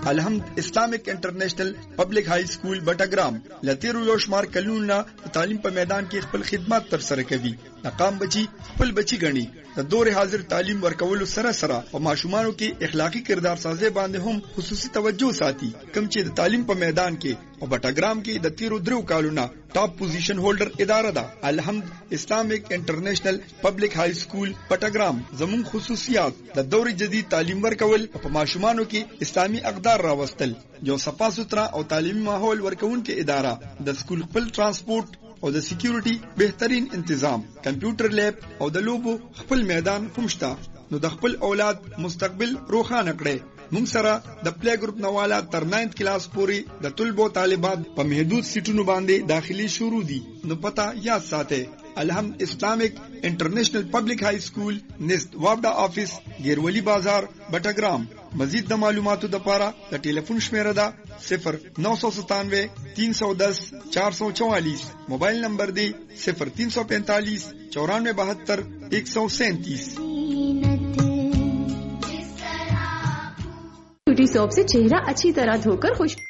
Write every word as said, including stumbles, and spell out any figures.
الحمد اسلامک انټرنیشنل پبلک های سکول بټګرام لتیرو یو شمار کلونه تعلیم په میدان کې خپل خدمات تر سره کوي. ناکام بچي خپل بچي غني د دور حاضر تعلیم ورکولو سره سره په ماشومانو کې اخلاقی کردار سازي باندې هم خصوصي توجه ساتي. کوم چې د تعلیم په میدان کې او بټګرام کې د تیرو درو کالونه ټاپ پوزیشن هولډر اداره ده. الحمد اسلامک انټرنیشنل پبلک های سکول بټګرام زمون خصوصیات د دور جدید تعلیم ورکول په ماشومانو کې اسلامي اقدار راوستل، یو صفا سوترا او تعلیمي ماحول ورکوونکې اداره، د سکول خپل ترانسپورت او د سکیورټي بهترین تنظیم، کمپیوټر لیب او د لوبو خپل میدان هم شته. نو د خپل اولاد مستقبل روښانه کړئ. موږ سره د پلی ګروپ نواله تر ناینث کلاس پورې د طلبو طالبات په محدود سیټونو باندې داخلي شروع دي. نو پتا یاد ساتئ، الحمد اسلامک انټرنیشنل پبلک های سکول نزد وابډا آفیس ګیرولی بازار بټګرام. مزید د معلوماتو لپاره د ټلیفون شمیره ده صفر نو سو ستانوے تین سو دس چار سو چوالیس. موبایل نمبر دی صفر تین سو پینتالیس چورانوے بہتر ایک سو سینتیس. Beauty soap से चेहरा अच्छी तरह धोकर खुश